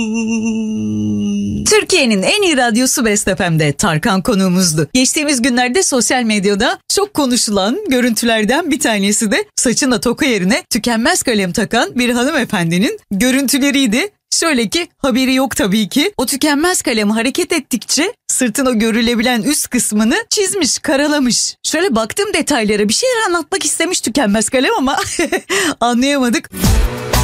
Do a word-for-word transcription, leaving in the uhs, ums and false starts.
Türkiye'nin en iyi radyosu Best F M'de Tarkan konuğumuzdu. Geçtiğimiz günlerde sosyal medyada çok konuşulan görüntülerden bir tanesi de saçına toka yerine tükenmez kalem takan bir hanımefendinin görüntüleriydi. Şöyle ki haberi yok tabii ki. O tükenmez kalem hareket ettikçe sırtın o görülebilen üst kısmını çizmiş, karalamış. Şöyle baktım detaylara, bir şeyler anlatmak istemiş tükenmez kalem ama anlayamadık.